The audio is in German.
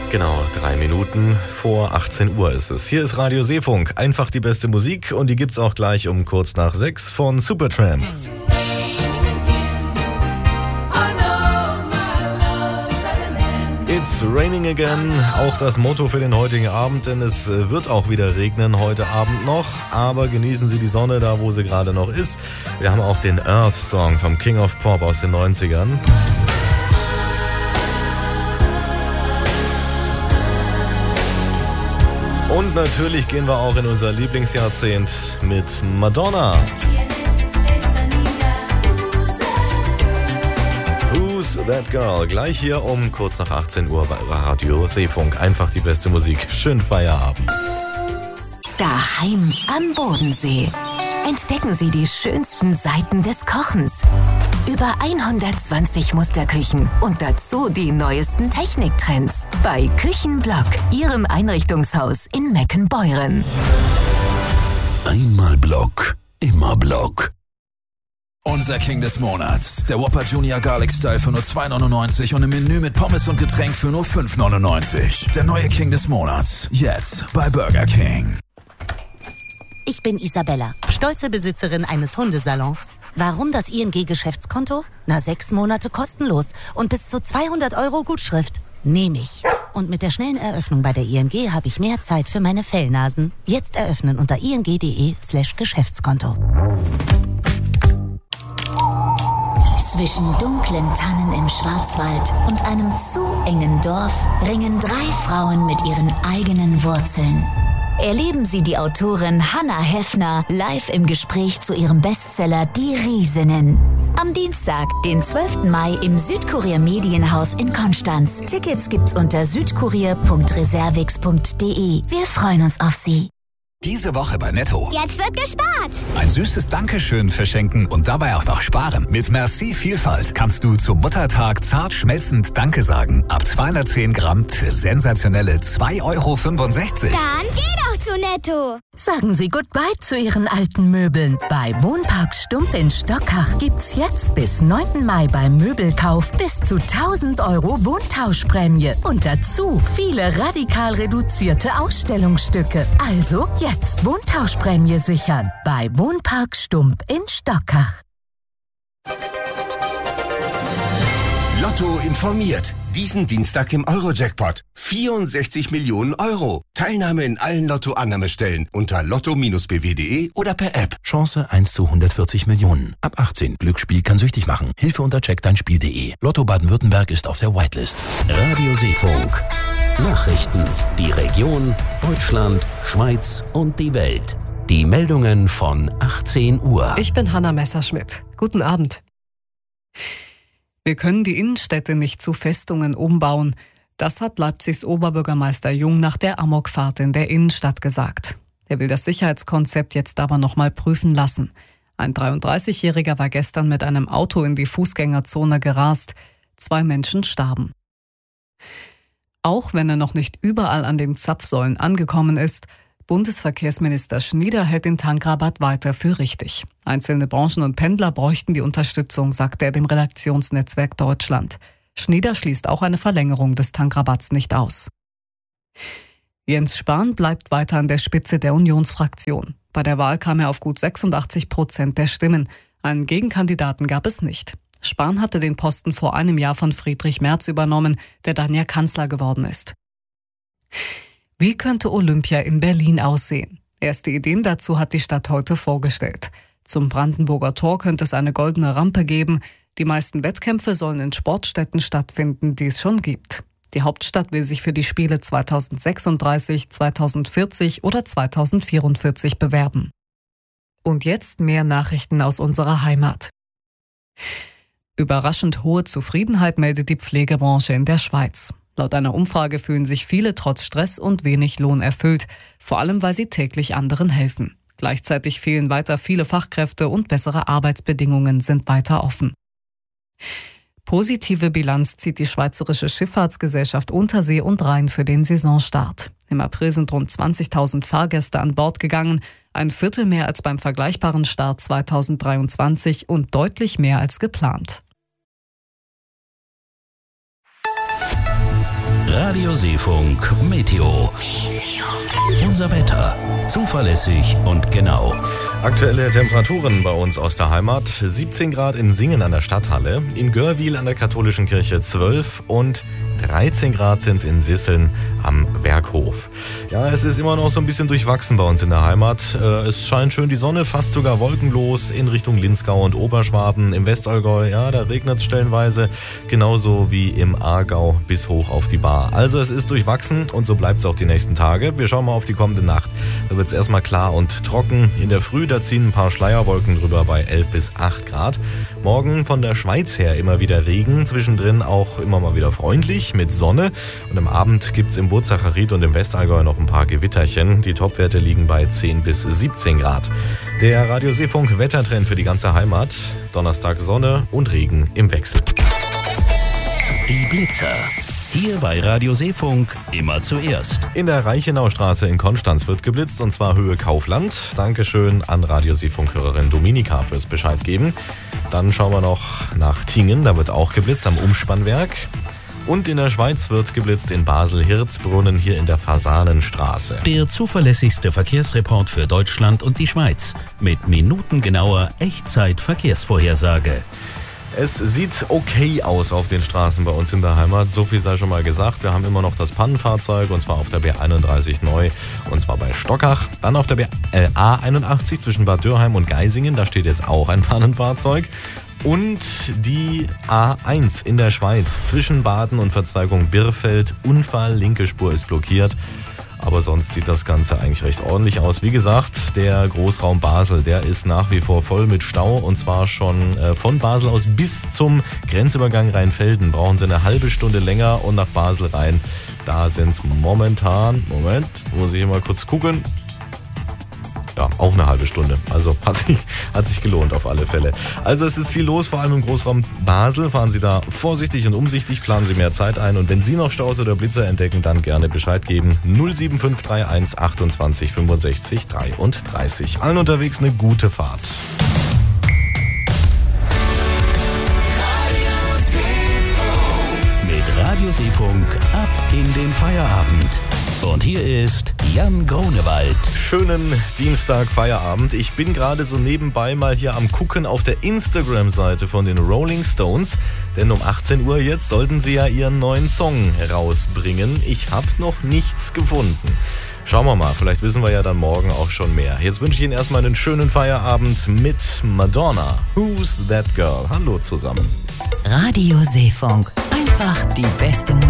Genau, 3 Minuten vor 18 Uhr ist es. Hier ist Radio Seefunk, einfach die beste Musik und die gibt's auch gleich um kurz nach 6 von Supertramp. It's raining again, auch das Motto für den heutigen Abend, denn es wird auch wieder regnen heute Abend noch, aber genießen Sie die Sonne da, wo sie gerade noch ist. Wir haben auch den Earth-Song vom King of Pop aus den 90ern. Und natürlich gehen wir auch in unser Lieblingsjahrzehnt mit Madonna. Who's That Girl? Gleich hier um kurz nach 18 Uhr bei Radio Seefunk. Einfach die beste Musik. Schönen Feierabend. Daheim am Bodensee. Entdecken Sie die schönsten Seiten des Kochens. Über 120 Musterküchen und dazu die neuesten Techniktrends. Bei Küchenblock, Ihrem Einrichtungshaus in Meckenbeuren. Einmal Block, immer Block. Unser King des Monats. Der Whopper Junior Garlic Style für nur $2,99 und im Menü mit Pommes und Getränk für nur $5,99. Der neue King des Monats. Jetzt bei Burger King. Ich bin Isabella, stolze Besitzerin eines Hundesalons. Warum das ING-Geschäftskonto? 6 Monate kostenlos und bis zu 200 € Gutschrift. Nehme ich. Und mit der schnellen Eröffnung bei der ING habe ich mehr Zeit für meine Fellnasen. Jetzt eröffnen unter ing.de/Geschäftskonto. Zwischen dunklen Tannen im Schwarzwald und einem zu engen Dorf ringen 3 Frauen mit ihren eigenen Wurzeln. Erleben Sie die Autorin Hannah Heffner live im Gespräch zu ihrem Bestseller Die Riesinnen. Am Dienstag, den 12. Mai im Südkurier Medienhaus in Konstanz. Tickets gibt's unter südkurier.reservix.de. Wir freuen uns auf Sie. Diese Woche bei Netto. Jetzt wird gespart. Ein süßes Dankeschön verschenken und dabei auch noch sparen. Mit Merci Vielfalt kannst du zum Muttertag zart schmelzend Danke sagen. Ab 210 Gramm für sensationelle €2,65. Dann geh doch zu Netto. Sagen Sie Goodbye zu Ihren alten Möbeln. Bei Wohnpark Stump in Stockach gibt's jetzt bis 9. Mai beim Möbelkauf bis zu 1.000 € Wohntauschprämie. Und dazu viele radikal reduzierte Ausstellungsstücke. Also jetzt Wohntauschprämie sichern. Bei Wohnpark Stump in Stockach. Lotto informiert. Diesen Dienstag im Euro-Jackpot. 64 Millionen €. Teilnahme in allen Lotto-Annahmestellen unter lotto-bw.de oder per App. Chance 1 zu 140 Millionen. Ab 18. Glücksspiel kann süchtig machen. Hilfe unter checkdeinspiel.de. Lotto Baden-Württemberg ist auf der Whitelist. Radio Seefunk. Nachrichten. Die Region, Deutschland, Schweiz und die Welt. Die Meldungen von 18 Uhr. Ich bin Hanna Messerschmidt. Guten Abend. Wir können die Innenstädte nicht zu Festungen umbauen. Das hat Leipzigs Oberbürgermeister Jung nach der Amokfahrt in der Innenstadt gesagt. Er will das Sicherheitskonzept jetzt aber nochmal prüfen lassen. Ein 33-Jähriger war gestern mit einem Auto in die Fußgängerzone gerast. 2 Menschen starben. Auch wenn er noch nicht überall an den Zapfsäulen angekommen ist, Bundesverkehrsminister Schnieder hält den Tankrabatt weiter für richtig. Einzelne Branchen und Pendler bräuchten die Unterstützung, sagte er dem Redaktionsnetzwerk Deutschland. Schnieder schließt auch eine Verlängerung des Tankrabatts nicht aus. Jens Spahn bleibt weiter an der Spitze der Unionsfraktion. Bei der Wahl kam er auf gut 86% der Stimmen. Einen Gegenkandidaten gab es nicht. Spahn hatte den Posten vor einem Jahr von Friedrich Merz übernommen, der dann ja Kanzler geworden ist. Wie könnte Olympia in Berlin aussehen? Erste Ideen dazu hat die Stadt heute vorgestellt. Zum Brandenburger Tor könnte es eine goldene Rampe geben. Die meisten Wettkämpfe sollen in Sportstätten stattfinden, die es schon gibt. Die Hauptstadt will sich für die Spiele 2036, 2040 oder 2044 bewerben. Und jetzt mehr Nachrichten aus unserer Heimat. Überraschend hohe Zufriedenheit meldet die Pflegebranche in der Schweiz. Laut einer Umfrage fühlen sich viele trotz Stress und wenig Lohn erfüllt, vor allem weil sie täglich anderen helfen. Gleichzeitig fehlen weiter viele Fachkräfte und bessere Arbeitsbedingungen sind weiter offen. Positive Bilanz zieht die Schweizerische Schifffahrtsgesellschaft Untersee und Rhein für den Saisonstart. Im April sind rund 20.000 Fahrgäste an Bord gegangen, ein Viertel mehr als beim vergleichbaren Start 2023 und deutlich mehr als geplant. Radio Seefunk Meteo. Unser Wetter. Zuverlässig und genau. Aktuelle Temperaturen bei uns aus der Heimat. 17 Grad in Singen an der Stadthalle, in Görwil an der Katholischen Kirche 12 und 13 Grad sind es in Sisseln am Werkhof. Ja, es ist immer noch so ein bisschen durchwachsen bei uns in der Heimat. Es scheint schön die Sonne, fast sogar wolkenlos in Richtung Linzgau und Oberschwaben. Im Westallgäu, ja, da regnet es stellenweise, genauso wie im Aargau bis hoch auf die Baar. Also es ist durchwachsen und so bleibt es auch die nächsten Tage. Wir schauen mal auf die kommende Nacht. Da wird es erstmal klar und trocken. In der Früh, da ziehen ein paar Schleierwolken drüber bei 11 bis 8 Grad. Morgen von der Schweiz her immer wieder Regen, zwischendrin auch immer mal wieder freundlich mit Sonne. Und am Abend gibt es im Wurzacher Ried und im Westallgäu noch ein paar Gewitterchen. Die Topwerte liegen bei 10 bis 17 Grad. Der Radio Seefunk Wettertrend für die ganze Heimat. Donnerstag Sonne und Regen im Wechsel. Die Blitzer. Hier bei Radio Seefunk immer zuerst. In der Reichenaustraße in Konstanz wird geblitzt, und zwar Höhe Kaufland. Dankeschön an Radio Seefunk-Hörerin Dominika fürs Bescheid geben. Dann schauen wir noch nach Tingen, da wird auch geblitzt am Umspannwerk. Und in der Schweiz wird geblitzt in Basel-Hirzbrunnen hier in der Fasanenstraße. Der zuverlässigste Verkehrsreport für Deutschland und die Schweiz. Mit minutengenauer Echtzeit-Verkehrsvorhersage. Es sieht okay aus auf den Straßen bei uns in der Heimat. So viel sei schon mal gesagt. Wir haben immer noch das Pannenfahrzeug, und zwar auf der B31 neu, und zwar bei Stockach. Dann auf der A81 zwischen Bad Dürheim und Geisingen. Da steht jetzt auch ein Pannenfahrzeug. Und die A1 in der Schweiz zwischen Baden und Verzweigung Birrfeld. Unfall, linke Spur ist blockiert. Aber sonst sieht das Ganze eigentlich recht ordentlich aus. Wie gesagt, der Großraum Basel, der ist nach wie vor voll mit Stau. Und zwar schon von Basel aus bis zum Grenzübergang Rheinfelden. Brauchen Sie eine halbe Stunde länger, und nach Basel rein. Da sind es momentan, muss ich mal kurz gucken. Ja, auch eine halbe Stunde. Also hat sich gelohnt auf alle Fälle. Also es ist viel los, vor allem im Großraum Basel. Fahren Sie da vorsichtig und umsichtig, planen Sie mehr Zeit ein. Und wenn Sie noch Staus oder Blitzer entdecken, dann gerne Bescheid geben. 07531 28 65 33. Allen unterwegs eine gute Fahrt. Mit Radio Seefunk ab in den Feierabend. Und hier ist Jan Grunewald. Schönen Dienstag, Feierabend. Ich bin gerade so nebenbei mal hier am Gucken auf der Instagram-Seite von den Rolling Stones. Denn um 18 Uhr jetzt sollten sie ja ihren neuen Song rausbringen. Ich habe noch nichts gefunden. Schauen wir mal, vielleicht wissen wir ja dann morgen auch schon mehr. Jetzt wünsche ich Ihnen erstmal einen schönen Feierabend mit Madonna. Who's That Girl? Hallo zusammen. Radio Seefunk. Einfach die beste Musik.